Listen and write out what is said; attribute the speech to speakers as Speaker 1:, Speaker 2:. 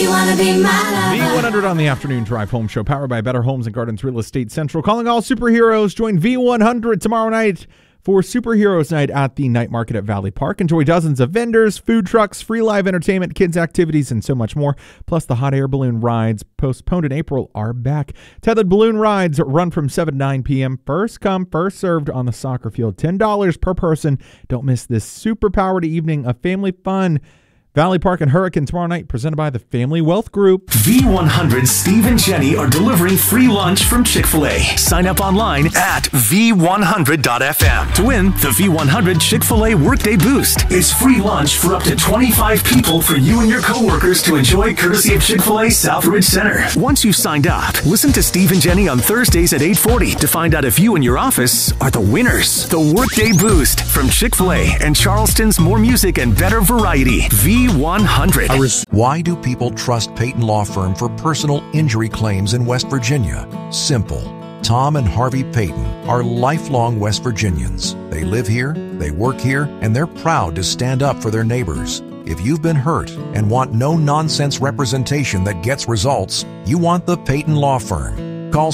Speaker 1: You wanna be my lover.
Speaker 2: V100 on the afternoon drive home show, powered by Better Homes and Gardens Real Estate Central. Calling all superheroes. Join V100 tomorrow night for Superheroes Night at the Night Market at Valley Park. Enjoy dozens of vendors, food trucks, free live entertainment, kids activities, and so much more. Plus, the hot air balloon rides postponed in April are back. Tethered balloon rides run from 7 to 9 p.m. First come, first served on the soccer field. $10 per person. Don't miss this super-powered evening of family fun. Valley Park and Hurricane tomorrow night, presented by the Family Wealth Group.
Speaker 3: V100 Steve and Jenny are delivering free lunch from Chick-fil-A. Sign up online at V100.fm to win the V100 Chick-fil-A Workday Boost. It's free lunch for up to 25 people for you and your coworkers to enjoy, courtesy of Chick-fil-A Southridge Center. Once you've signed up, listen to Steve and Jenny on Thursdays at 8:40 to find out if you and your office are the winners. The Workday Boost from Chick-fil-A and Charleston's more music and better variety. V100.
Speaker 4: Why do people trust Peyton Law Firm for personal injury claims in West Virginia? Simple. Tom and Harvey Peyton are lifelong West Virginians. They live here, they work here, and they're proud to stand up for their neighbors. If you've been hurt and want no-nonsense representation that gets results, you want the Peyton Law Firm.